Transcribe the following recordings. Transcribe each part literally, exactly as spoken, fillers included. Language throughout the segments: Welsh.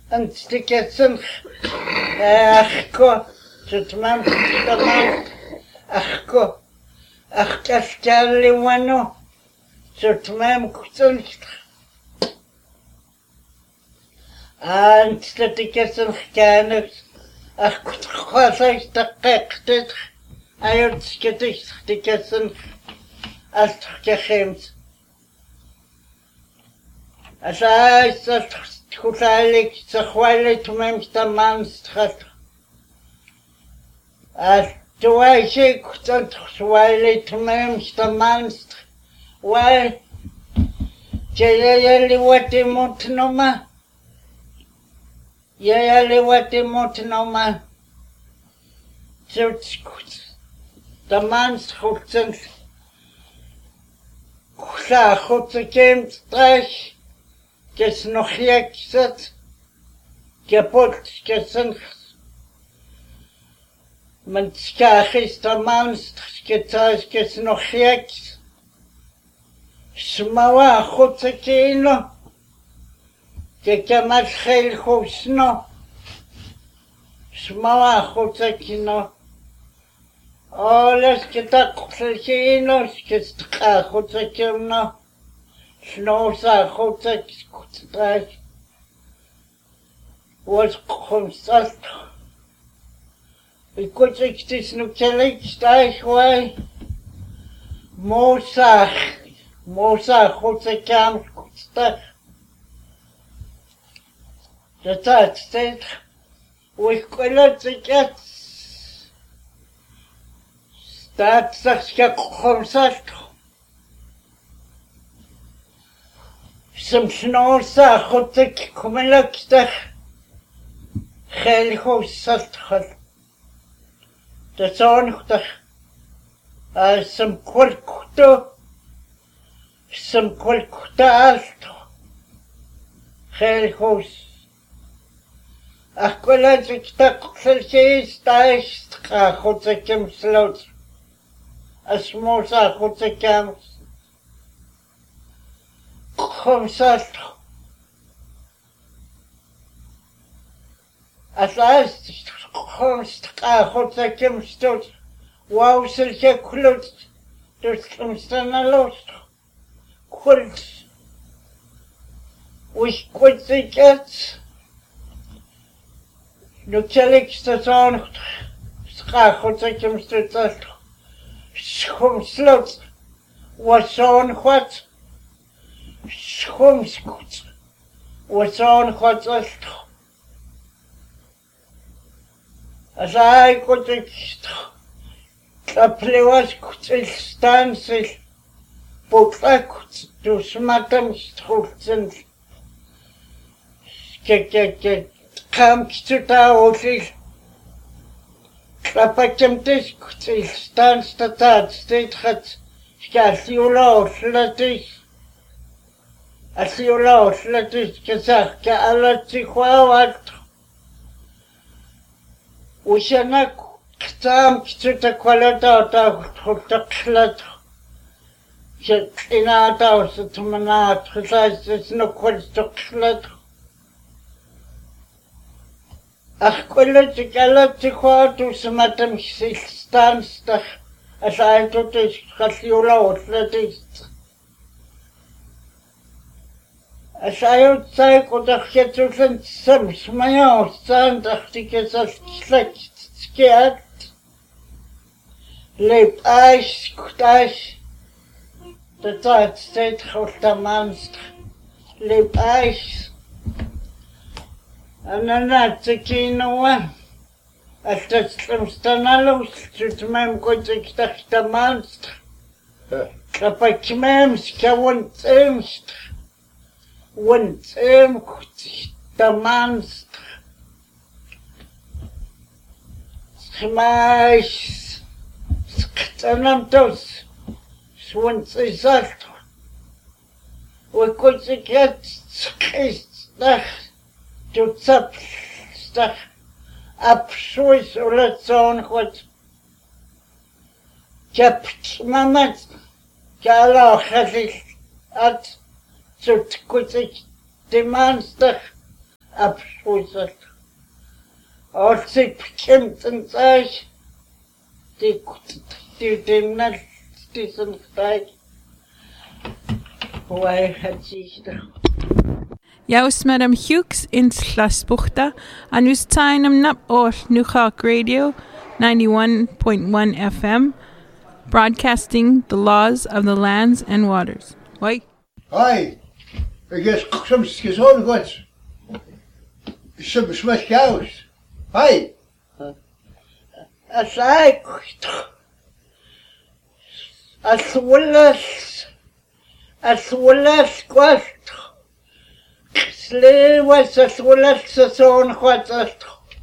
and stiketsen achko tutmam tutmam achko achkastali wano tutmam kutsun and stiketsen kanek achkutkhasay takektet ayot sketik stiketsen altkhemt asay Kutalik zakhwale tumem stamans khat at tuaise kutant khwale tumem stamans wa jeyali wati mutnoma yeyali wati mutnoma tsutkut tamans khutsen kha khutkem trash Kes nog jek zit, kapot gesen. Mijn schaag is de manst, gethuis kes nog jek. Smawa goed te kino, kekamat geel goosno. Smawa goed te kino. Alles getak te kino, kestka goed te kino. Snosa goed te kino. Strach was constant. Ik kon zich dus nog gelijk strach wij. Mosa, mosa goed te kan strach. Dat dat steeds. We kunnen zich het. Dat zegt je constant. Som snåsa khotek kumelakstach khel khosalt khal de zonchtach a som kolkto som kolktalt khel khos akolatik tak khelsis taist kha khotekem slot asmosa khotekam Komsalt. At last, komst kahotakem stot. Wow, silke klut. Dus komstana lost. Kult. Wich kwit the cats. No chelik station. Kahotakem stot. Komslot. Was on what? Schomskut was on hot astro. As I got a plewas kutil stansil, pokakut to smatam structens. Kam to taotil. Klapakem kutil stans tatat state hat. Scasiolo slatis. Asiolo slatis kazak ka alati khawat Ushana ktam kituta kwalata ta khutaqlat Ina ta ustumana khasas no kwaltaqlat Akhkolat kalat khawatu smatam stans ta asaitu tis khasiolo slatis As I outside got a heterogen some smile, stand after get us scared. Leap ice, good ice. The tight state of the monster. Leap ice. And then that's the kino one. As the slim stanalos to the man going to get the monster. The pakimams can want amst. Want em the man's smash skanamtos swans is that we could get stuff to tap stuff up Swiss or let's on what kept mama Kala has it at So kutsik demands the abschusset. Als ik bekend en zei, die die dem net diesen tijd, hoe hij het ziet. Jaus Madam Hughes in Slasbuchta, and us time am nap or Nukhak Radio ninety-one point one F M, broadcasting the laws of the lands and waters. Why? Hi, ik is soms gezond goed. Soms met Jaus. Hi. Als ik, als willes, als willes kwast. Sle was as willes seizoen kwast.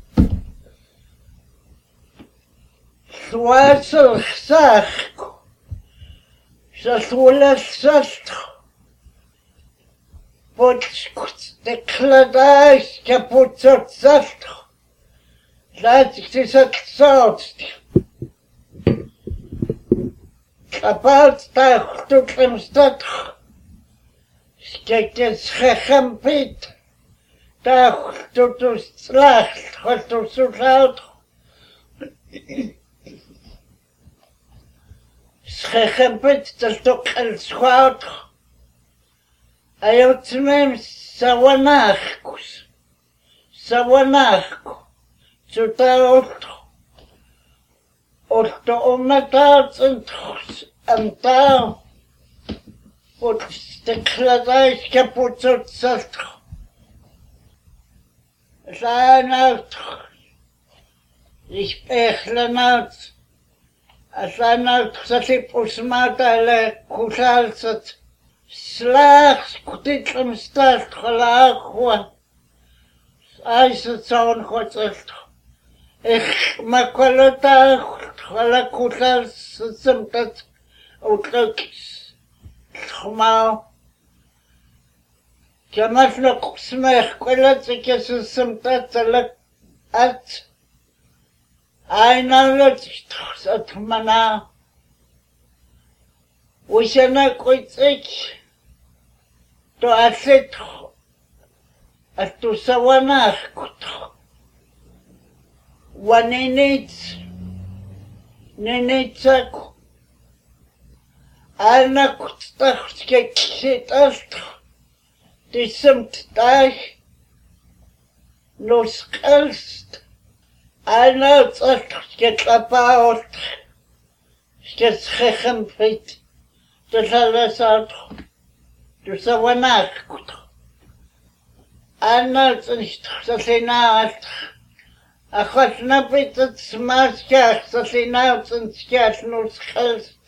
Swasel zag. As willes zast. Wat de kladais kapot zast. Laat ik dit het zout. Kapot daar tot hem staat. Kijk eens gegampit. Daar tot ons slacht. Wat ons zo zout. Gegampit dat toch een schout. Hij had hem sawanachkus. Sawanachkus. Zodat ook de ometaat en taal wordt de kladijs kapot zet. Zijn uit. Ik spechelen uit. Zijn uit dat ik ons maat alle kusal zet. Slaags kutit hem staat gelaag gewoon. Hij is het zo'n goed zegt. Ik maak wel het uit, alle kusals zijn dat ook is. Maar ik mag nog smeg, wel dat ik is zijn dat alle uit. Hij nou dat het mana. We zijn nou goed ik. To asset. As to sawanach. Wanenits. Nenetsak. Alna kutstach skeksit ast. Disemt dag. Nos kalst. Alna tsach sketlapaot. Sketschechempit. Dat alles uit. Dus dat was nagekocht. En dat is dat hij naast. Ik had snap ik dat smaakjes dat hij naast een schaars nog schelst.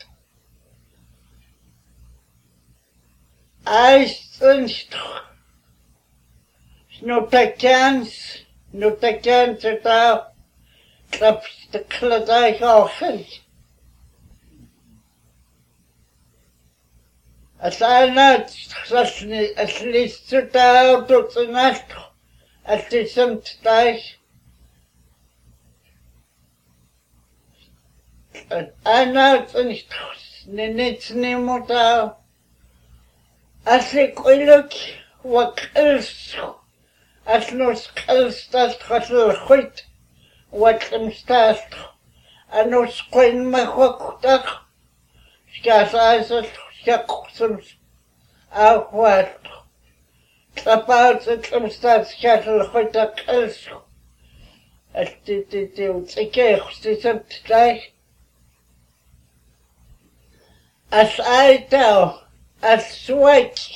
Hij is een stok. Snotakans, snotakans het al. Klap de kladij ook. Als hij net, als het liefst zo daar tot zijn nacht, als het is hem thuis. Hij net, en niets niemand daar. Als ik geluk, wat kils, als nog kils dat gaat goed, wat hem staat. En nog kon me goed dag. Schaas als het. Soms ook wat. Kapot het soms staat schattel goed dat kils. Het dit dit dit ik krijg dit het tijd. Als hij daar als zwak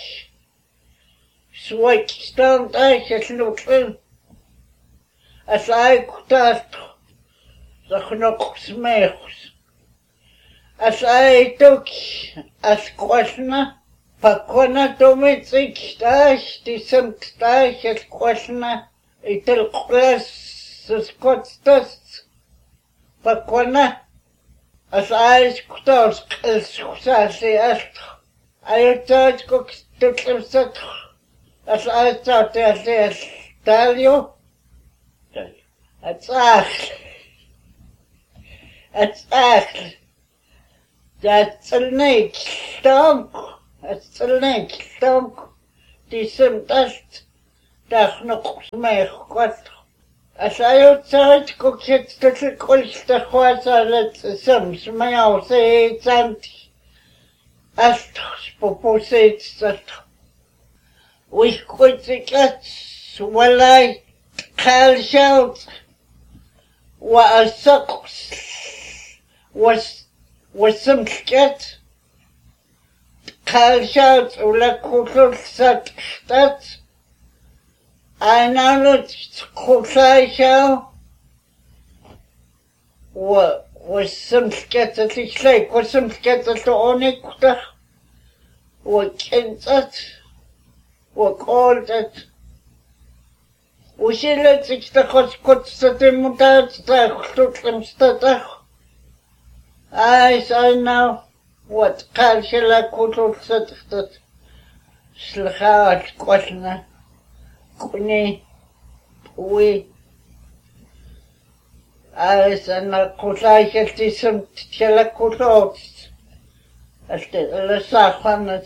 zwak stond eigenlijk nog in. Als hij dat dat nog smeeks. Als hij ook als kwasna, pakona domicik daar, die zijn daar als kwasna, ik tel klas, skotstas, pakona, als hij kutas als kusasi est, hij had ook stukken zet, als hij zat als hij stalio, het zag, het zag. Dat celnik stank, het celnik stank, die zijn test, таахнеққусмаиққат асааюутсарит кукситтулликкулстахуасаалат самсмаяусеитсаант астрс попусеитсат уиккуитикат суалай калшаут وأسقس وس وسمكت كالشات ولا كل ساتحتات أنا نت كوشايشا و وسمكت تشلي وسمكت توني كده وكنتت وقولت وشيلت تخش كنت ستموتات تخلط مستتخ I I know what قال شلا كنت ستخت سلخات قلنا كوني وي I أنا كولاي شلتي سمت شلا كنت أشت لساخنت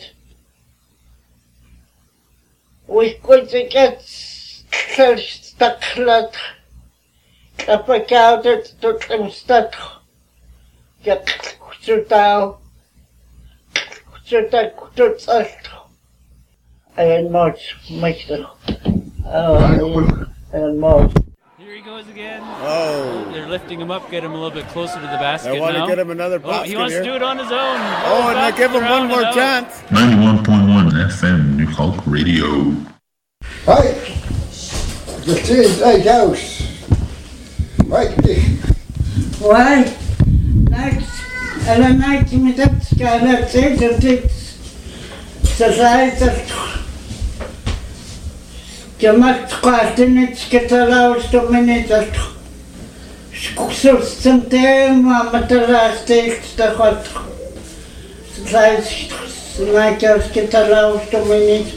وكنت كت Staklat, kapakaudet tot een stad. Ja, kutsutal, kutsutal, kutsutal. En moord, machtig. Oh, en moord. Here he goes again. Oh. They're lifting him up, get him a little bit closer to the basket They want now. to get him another Oh, basket he wants here. to do it on his own. Oh, and they give him one more chance. ninety-one point one F M, New Hulk Radio. Right. The team's eight house. Right. Why? Night, and a night with that skylight, says it is. Society. Gemacht quasi nicht getalauscht um nicht das Schuss zum Thema mit der Lastest der Gott. Das heißt, nicht getalauscht um nicht.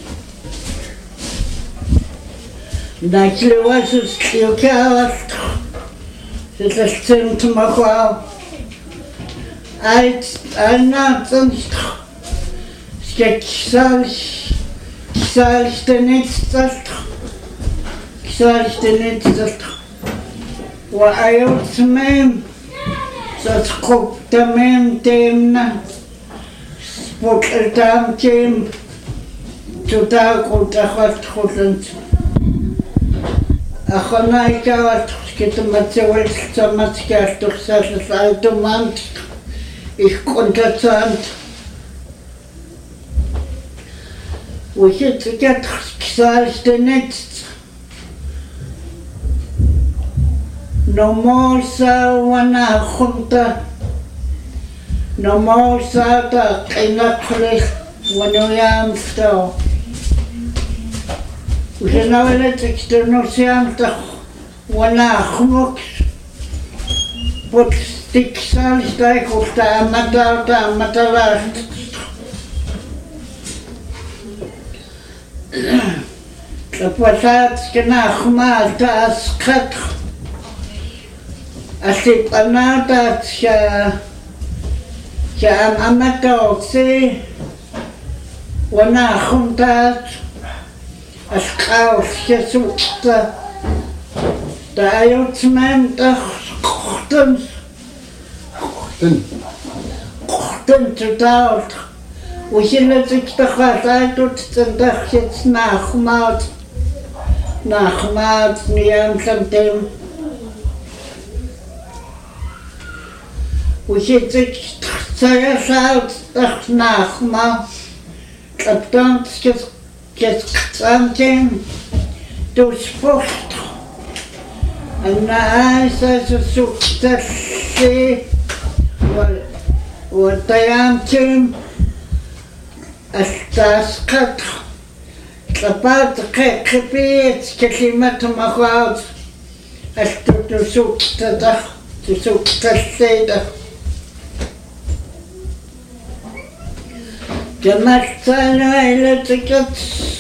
Daquele osso que eu quero, se você sente uma qual, ai, ai não, sonst, que sabes, que sabes de nichts, que sabes de nichts, o ai outro mesmo, só se copta mesmo temna, porque tam tem, tu tá com a quatro coisas. Ахонай кават скитматсевал саматскаартурсаал алтумант ихконтацаант ухитгат ксаалстенет номоса вана хунта номоса та кинаклих ваноямсто وجناولت اكترنوسيام تخ وانا خموكس بوكستيكسال ستايك وفتا امتا وتا امتا لاشت لپوسات كنا خمال تا اسقط اسيب اناتات شا شا ام امتا وكسي وانا خمتات Aschaus gesuchte, da Jutzmann doch kochten, kochten, kochten zu dort. Wo ich in sich doch was eintut, dann doch jetzt nachmacht, nachmacht, mir am dem. Wo ich in sich sehr schaut, doch nachmacht, ob dann something to sport and I said to see what what I am to as das cut about the creepy كلمة مخاض as to سوق تدخ تسوق تسيدخ جمعت أنا تكت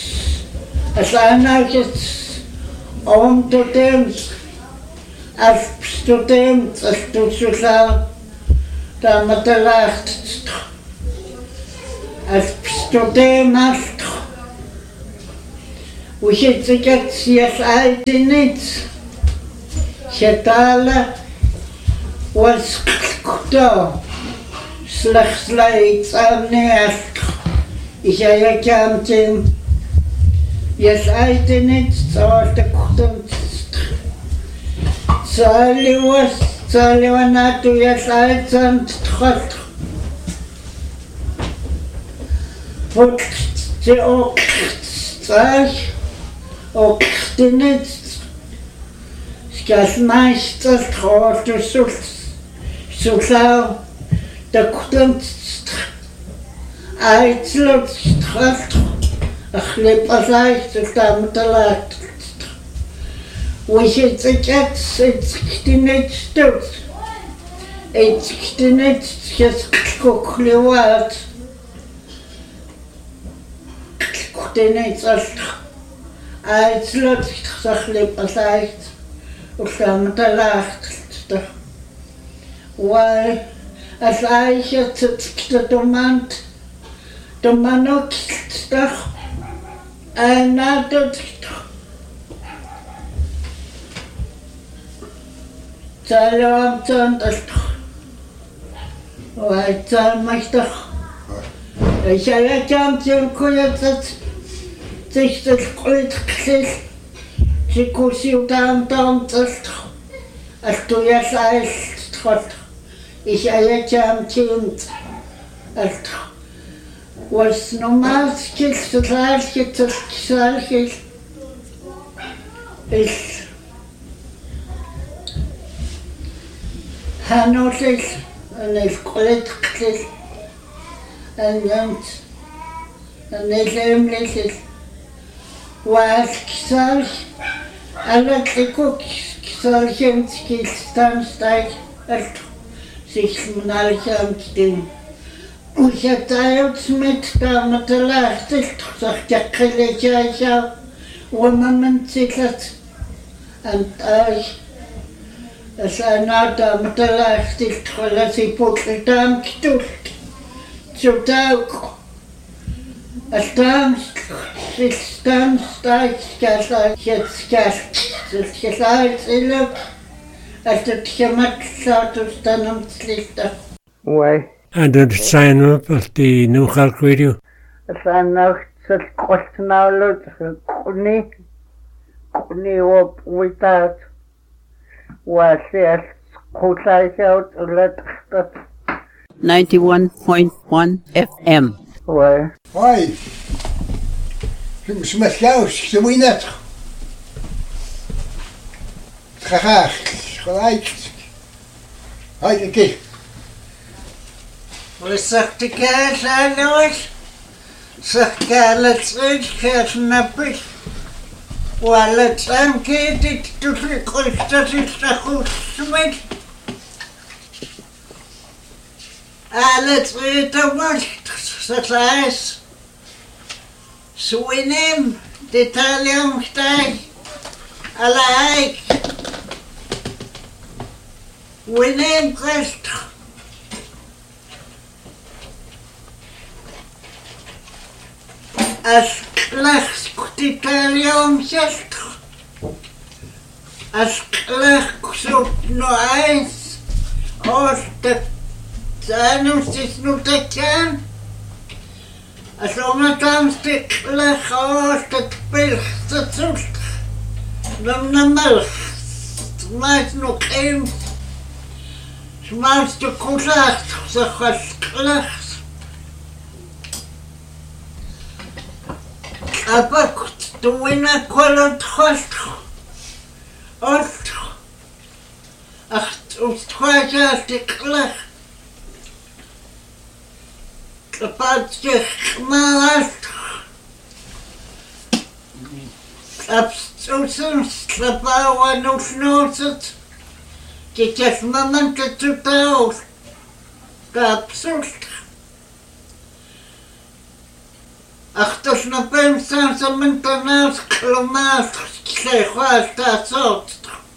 أنا كت أم تتم أف تتم أستوسلا تامتلاخت أف تتم أف وشتكت يسعيتنيت شتالا وسكتو سلخ سلايت أمني أسك إشايا كامتين يسعيتنيت سوالتكتم سالي وس سالي وناتو يسعيتن تتخط فوت تأوكت ساش أوكتنيت Skas meisters grote sus susau de kunst uitslot straat achlepasait stamtelat we het het het stout het het koklewat kutenet ast uitslot achlepasait وسامتلاخت واي أسايشة تتكتمانت تمانوك تتخ أنا تتخ تالوام تنتخ واي تالمشتخ إشايا كامتين كويتت تشتت قويت كسيس Sikusiu tam tam tst astu yasais tst ich ayacham tint ast was normal skills to class get to salkis is hanotis and is collected and then and is emlis was salk Alla trikok salkemski stanstag allt sich manalkamtin وشتايوت متى متلاحت صحتك لجاجا وما من سكت أنت أي أسأنا متلاحت خلاصي بوكتام كتوك تشوتاوك أستام ستام ستايك كاسا كاسا كاسا سيلك أستكمل ساتو ستانم سليتا واي And did sign up at the New Hulk Radio? Sign up at Kostnaulot, Kuni, Kuni up with that. Was yes, Kotai out, let that. ninety-one point one F M. Why? Why? Smith House, the winner. Graag, gelijk. Hij kijk. وسخت كاس علوش سخت على تصيد كاس نبش وعلى تسام كيتي تفرق وستسي تخوص سميت على تصيد تمش ستلاس سوينيم ديتاليا مختاج على هيك وينيم قشت أسكلخ سكتيتاليوم شستخ أسكلخ كسوت نوعيس أوستك سانو سيسنو تكان أسوما تامستك لخ أوستك بلخ ستسوستخ نمنا ملخ سمايسنو كيم سمايستو كولاخ سخسكلخ Απάκουτε του είναι κολοτχώστο, όρθο, αχτουστχώσα τυκλά, καπάτσε χμάλαστο, αψούσουν στραπάουανους νόσους και κεσμάμαν και τσουτάους, καψούστα. Achtos na pensam sa mentanas klomas klechwas ta sot.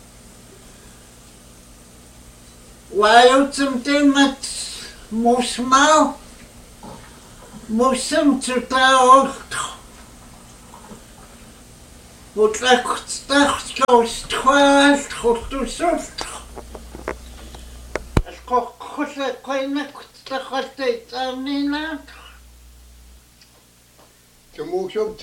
Wajo zum temat musmau musum zu ta ocht. Vutlakutstaqskaustualt khurtusult. Asqoqqulla qainakutstaqaltaitamninaat. Tumuusumt.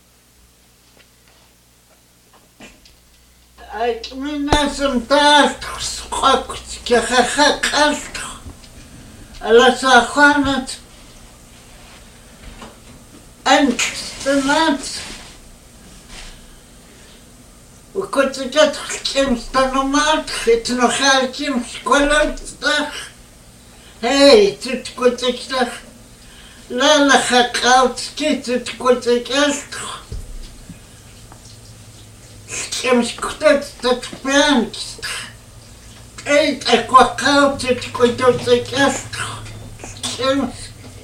Aikminasam taalt qaqut kakhaqalt. Alasaaqanat. Anstanaat. وكنت تدخل كيمس تنمات خيتنو خال كيمس كولم تستخ هاي تتكون تستخ لا لا خاقاوت كي تتكون تستخ كيمس كنت تتبان تستخ اي تاكوكاوت تتكون تستخ كيمس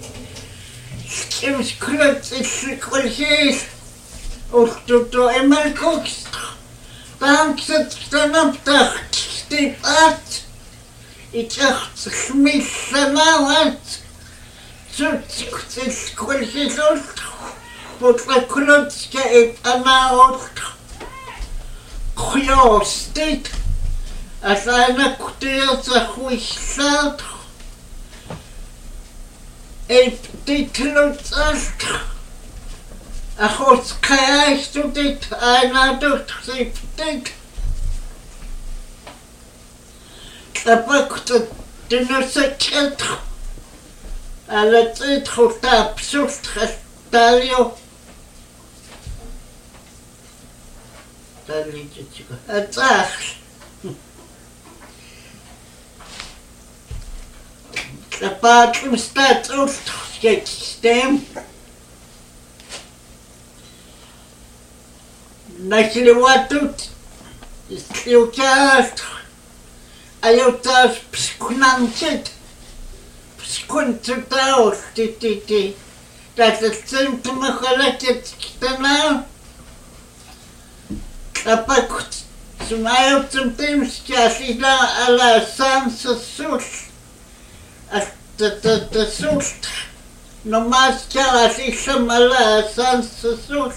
كيمس كنت تتكون شيش وختوتو امالكوكس Dankset stanaptach stipat. Ich acht schmissanawat. Zutskutsis kulsisult. Putrakulutska et anaot. Kjostit. Asana kutirsa huisat. Eptitlutsalt. Achos kajst du dit einer durchsiftet. Klapakt du nur sekret. Alle Zeit holt absurd Dalio. Dalio tschiko. Atzach. Klapat im Stadt ult stem. Начали вот тут, если участвовать, а я тоже пскунамчит, пскунцутаул, ти-ти-ти, даже центр махалатец китана, а пак знаю центр сейчас, и да, ала сам сосуд, а это сосуд, но маска, а еще мала сам сосуд.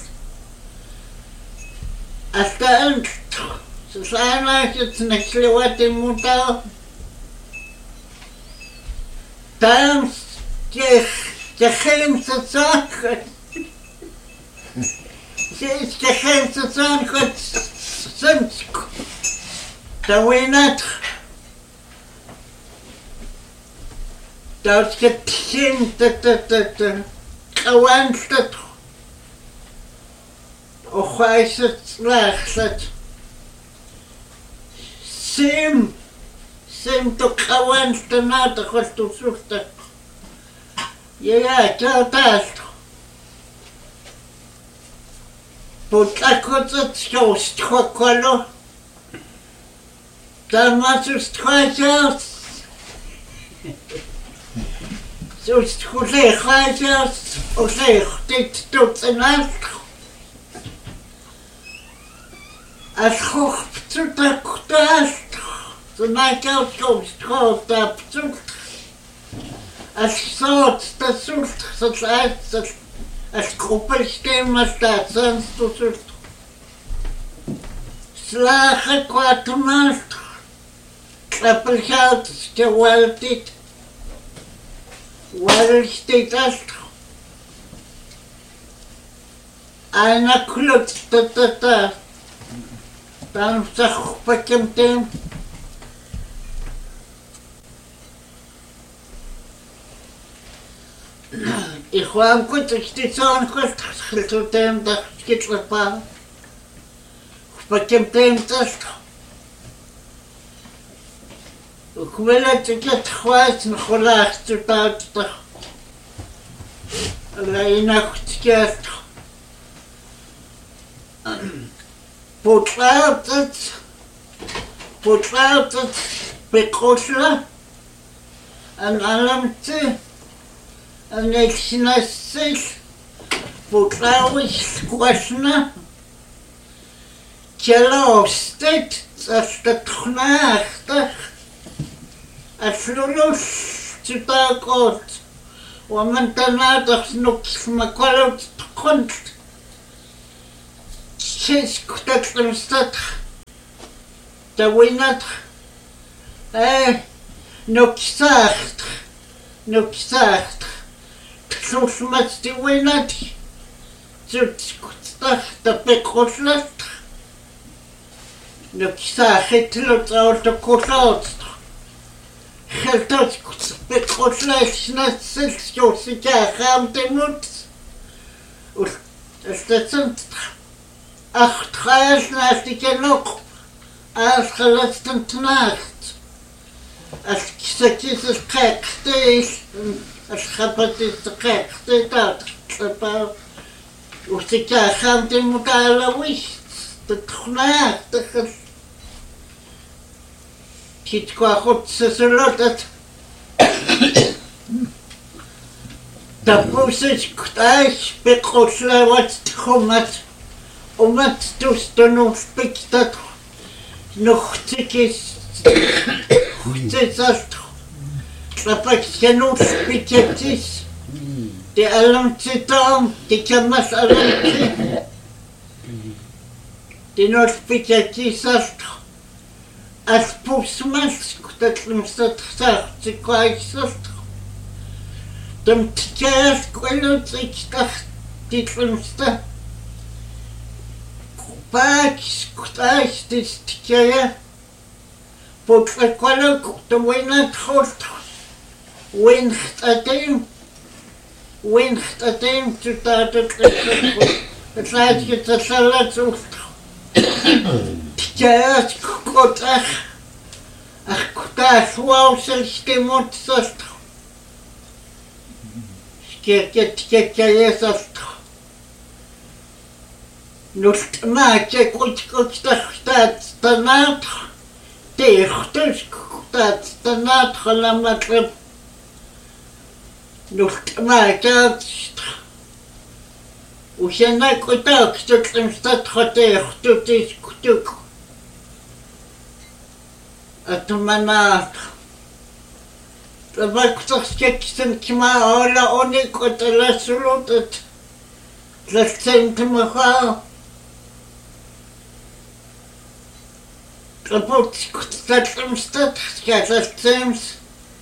Hasta el Susana que se neclewate muta tam que que hem se sak se que hem se sak semsk tawinat das que tim ta ta ta ta kawanstat O chwaeset slachlet. Sim. Sim to kawan stanata chwastu sufta. Ja, ja, klar das. Putlakotset sjost chwakwalo. Damasust chwajas. Sust chulech chwajas. O lech dit tutsenalt. Als hoch zu der Kutast, so neigt auskomst, hoch der Abzug. Als Sort, das sucht, so heißt das, als Gruppe stehen, was da sonst du sucht. Slache Quatumast, Klappelschalt, gewaltig, weil steht das. Einer klutzt, da, da, da. Там захопатим тем. И хуам кутик стисон хост хилту тем да скитлапа. Хопатим тем таст. Ухвела тикет хваст нхулах тутат. Лайна хтикет. Putlautet, putlautet, bekosla, an alamte, an exnassil, putlauis kwasna, tjalaustet, astatkhnaachta, aslulus, tjutakot, wamantanadach nuks makolot kunst. Tiskutlimstat. The winner. Eh, Nuxacht. Nuxacht. Tusmat the winner. Zutkutach the Pekoslat. Nuxach lot out the Koslat. Heltot Pekoslat, not six Josica, ham the moods. Stetson. Ach, treis nach die genug. Als geletzten Nacht. Als gesagt ist es gekste ist. Als gehabt ist es gekste dat. Aber ich sage, ich habe die Modelle wischt. Das Nacht. Das geht gar gut zu sollen. Da muss ich gleich bekosten, was kommt. Und was tust du noch spectat? Noch zickes. Das ist aber genug spectatis. Die Alarmzittern, die kann man alarmzittern. Die noch spectatis ist. Als Busmask, das nimmst du gesagt, sie gleich sagt. Dem Tierst quält sich das die Schlimmste. Pax, gleich das Tier. Porque quando tu winnet host, winst a team, winst a team to start a clip. It's like it's a salad soup. Tiers kotach, ach kotas wow selskemot sast. Skeket skeket Nust maatje kut kut stat stanat. Teachtus dat stanat khalamat. Nust maatje Ushana kutak stat stat khote khtutis kutuk. Atmanat. Tabaktos keksen kima ala oni kotala sulutat. Tlasent maha. Kapot kutsatlim stat skatlastems.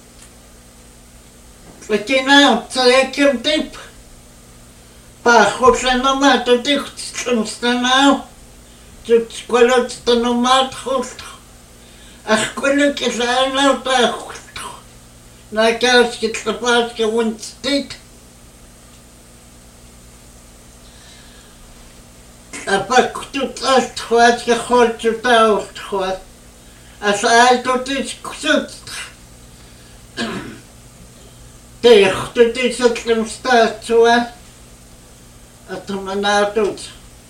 Latina tsayakem tip. Pa khotlana to tikhtslim stanao. Tutskolot stanomat khot. Ach kolok islana ta khot. Na kaskit kapaske wunstit. Apakutut astkhwat ke kholtut astkhwat. Asaltut iskut. Techtut isklem statsua. Atmanatut.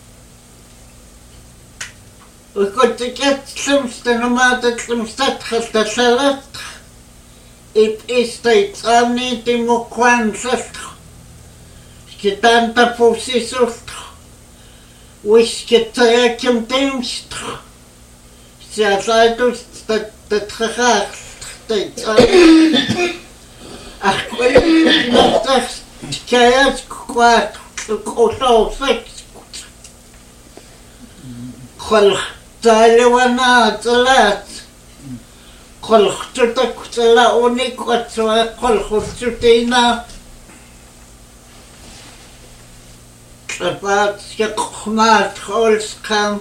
Ukot ikatslem stanomatlem statkhastasalat. Ip istait ani timokwan sast. Skitanta pusisust. Wishketayakim temst. Siasaitus that the trachach. Ach, well, not that Kayas quite koto sex. Kol Taiwana Talat. Kol Tutakutala Onikwatsa Kol Hututina. About Yakmat Holskam.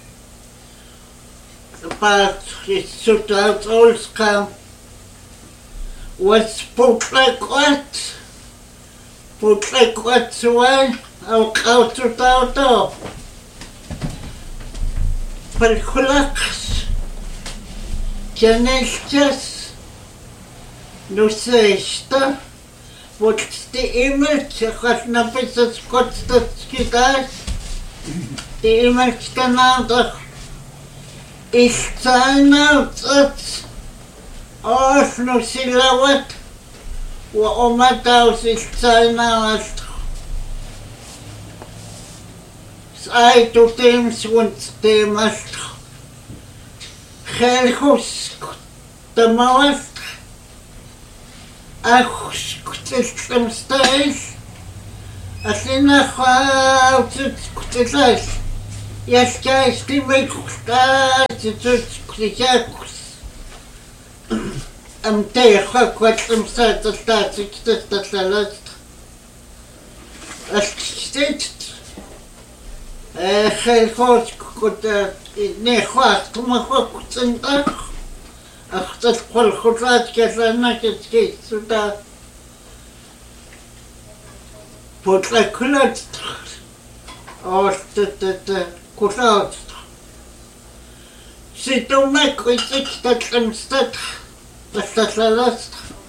About his suit out Holskam. Was put like what? Put like what's away? I'll out to Tauto. Perculax. Janestas. No sexta. What's the image? Has nothing to Scott Skidai. The image can out. Is time out at all no silhouette. What on my house is time out. I to teams once they must. Helhus the most. Ach, system stays. I think I have to Яскайсти мекуста, цицуцкусякус. Амтеха кватлым сатастатик тасталаст. Аскстит. Э хелхоч кута нехват кумахокцентах. Ахтат колхозат кесанакет сюда. Потлакулат. Остатата кусаут. Ситомак итиктатлэмстат тасталаст.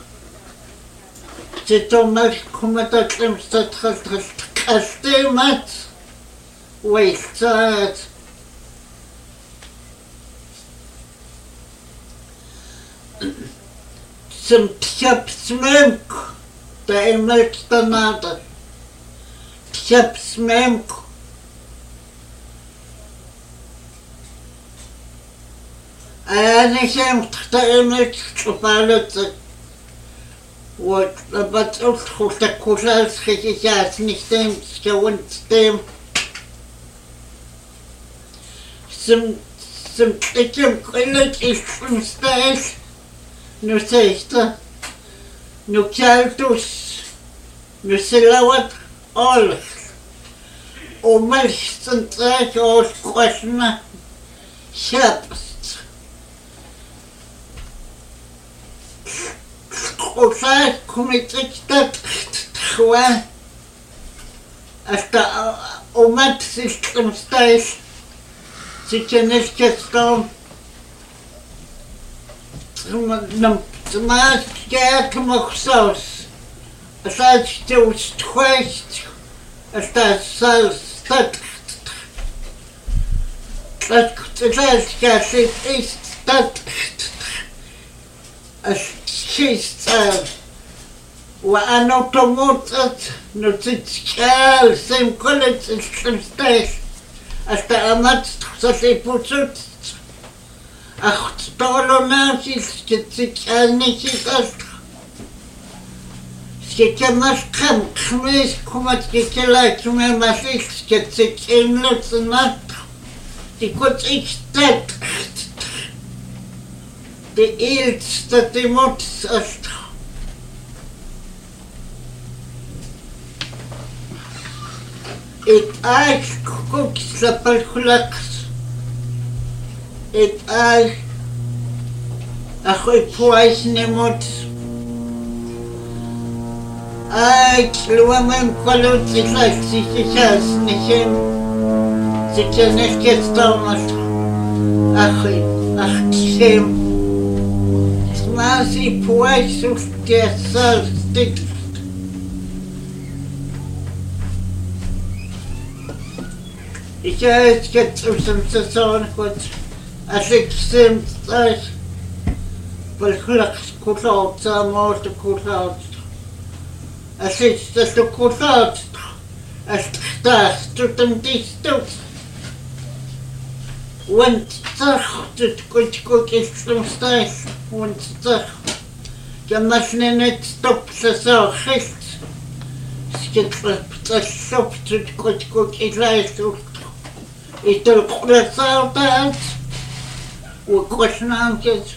Ситомак кумататлэмстат халтхалтхастэмат. Уэйсцаат. Сэмпсяпсмэмк таэмэлкстанада. Псяпсмэмк. Аянэхэм таэмэлкступалэцэ. Вот, абатут хутаккусаас хэтисаас нихтэм скавунттэм. Сым сым тэкэм кэлэт исфэмстэс. Nu sägsta, nu kältus, nu selawat all, och mälsten träk och skärna köpst. Och så här kommit riktigt tror jag, att om att system ställs, så kan det skrästa нам смачка кмахсос асач тустхвест астасал стат стат статка сит стат асчиста ва анотомотат нутичкал сем колет симстес аста амат сасипуцут Ах, стало наших скетчанников. Скетчанаш кам кмес куматкекела куме масих скетченлоцнат. Ти котикстат. Ти илстатимотсаст. Ит ай куксапалхулакс. Et al achoy poais nemot ay kluamem kolot itlak sikikas nichem sikianek ketstamas achoy achchem smasi poais ufkesal stik ich weiß jetzt zum Saison gut Asexem tsash balkhulaks kulaut samort kulaut Asex tas kulaut astas tutam distus Want tsakh tut kutkuk istum stas want tsakh Kamasnenet stop sa khist Sketfat tsop tut kutkuk ilayst Itol kulaut وكوشنام كذا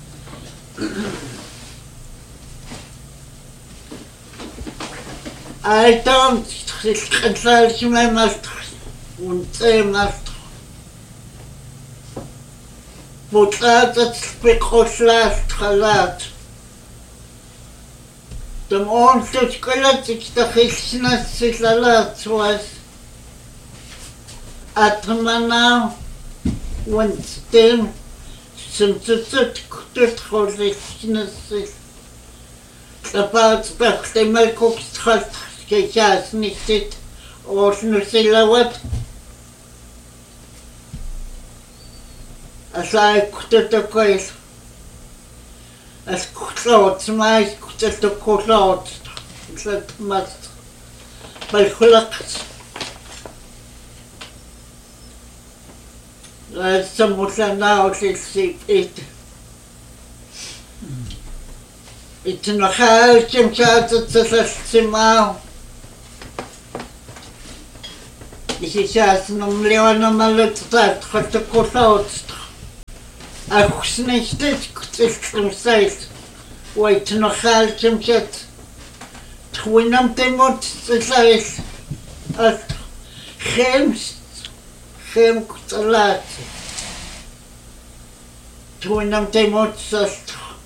I don't control my master und say master But that's because last halat The more to collect the Christmas is a lot was at now when still Some tutut kutut khorishnes About back the Malcook Strat Kejas Nistit or Nusilawat As I kutut the coil As clouds, my kutut the clouds that must by Hulaks Somewhat now it's it. It's no how Kim Chat to Simao. сейчас нам Леона малыцат, хотя кусаут. А хусничтить, кутилкам сайт. Ой, тнохалким чет. Твинам темот сайт. А хемст, хем куталат. Твинам темот сайт.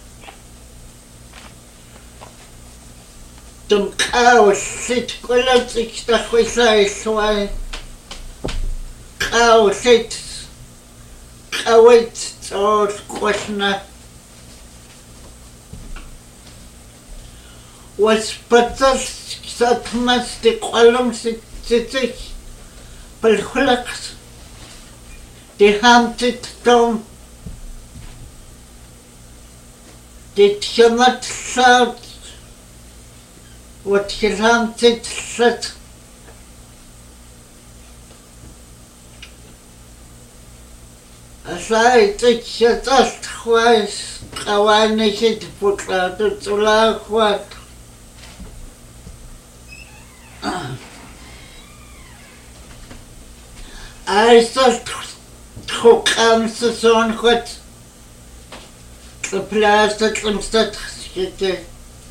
Tum kaos sit kolat ik sta khoisai swai kaos sit kawit tor kwasna was patas sat mas de qalum sit sit bal khulaq de hamtit tom de tjamat sat wat geramd zit. Asait ik het alt geweest, gewoon ik het voetlaat het zo laag wat. Hij is dat toekomst zo'n goed. Geplaatst het in stad geschikt.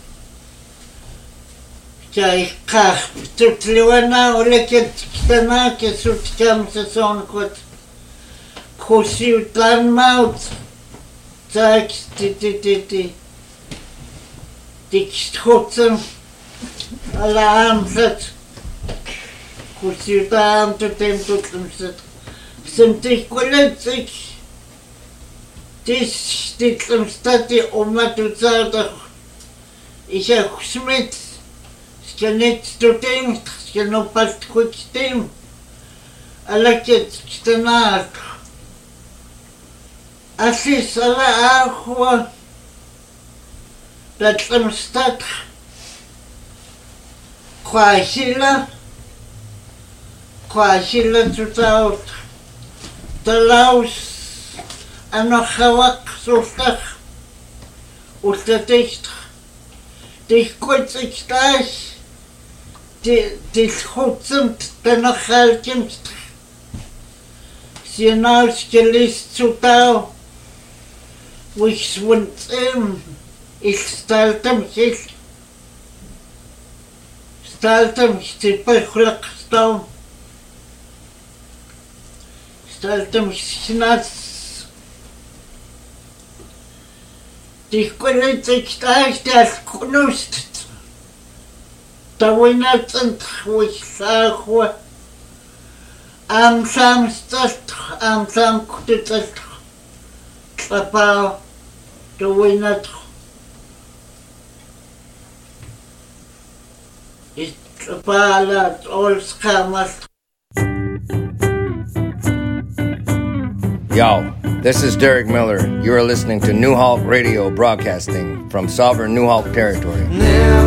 Jij krijgt tot Leona, lekker daarna, je zoekt kamse zo'n goed. Kusiu dan mout. Zeg, die, die, die, die. Die schotten. Alle aanzet. Kusiu dan tot hem tot hem zet. Zijn dich kwaliteit. Dit, dit hem staat die oma tot zaterdag. Ik heb gesmet. Je niet tot hem, je nog pas goed stem. Alle kids stenaat. Als is alle aangwa dat hem staat. Qua sila, qua sila tot oud. De laus en nog gewak zo slag. Of dat echt. Die kort ik thuis. Die, die goed zijn, dan nog gelkens. Ze nou gelist zo touw. Wie zwont hem, ik stelt hem zich. Stelt hem, ze begelijk staan. Stelt hem snats. Die kon ik thuis, dat knust. Dat we net een goed zagen. Amsam stad, amsam kutet. Papa, dat we net. Is papa laat ons kamers. Yo, this is Derek Miller. You are listening to New Hulk Radio broadcasting from sovereign New Hulk territory.